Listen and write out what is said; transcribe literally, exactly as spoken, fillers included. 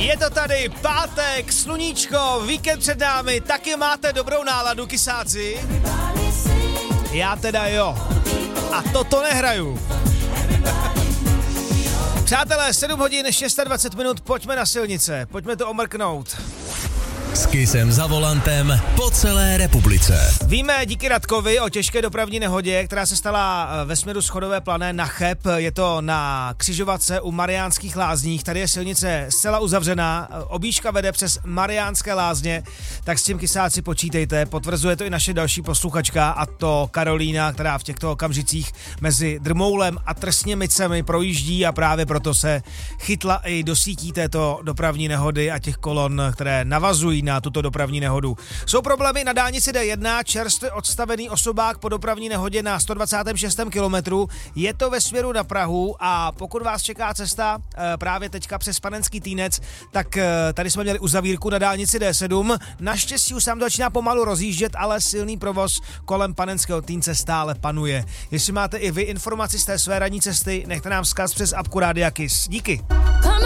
Je to tady, pátek, sluníčko, víkend před námi, taky máte dobrou náladu, kysáci? Já teda jo. A toto nehraju. Přátelé, sedm hodin, dvacet šest minut, pojďme na silnice, pojďme to omrknout. S Kissem za volantem po celé republice. Víme díky Radkovi o těžké dopravní nehodě, která se stala ve směru Schodové Plané na Cheb. Je to na křižovatce u Mariánských lázních. Tady je silnice zcela uzavřená. Objížďka vede přes Mariánské lázně, tak s tím, kysáci, počítejte. Potvrzuje to i naše další posluchačka, a to Karolína, která v těchto okamžicích mezi Drmoulem a Trsněmicemi projíždí a právě proto se chytla i do sítí této dopravní nehody a těch kolon, které navazují na tuto dopravní nehodu. Jsou problémy na dálnici D jedna, čerstvě odstavený osobák po dopravní nehodě na sto dvacátém šestém kilometru. Je to ve směru na Prahu a pokud vás čeká cesta e, právě teďka přes Panenský Týnec, tak e, tady jsme měli uzavírku na dálnici D sedm. Naštěstí už tam začíná pomalu rozjíždět, ale silný provoz kolem Panenského Týnce stále panuje. Jestli máte i vy informaci z té své ranní cesty, nechte nám vzkaz přes apku Rádia Kiss. Díky.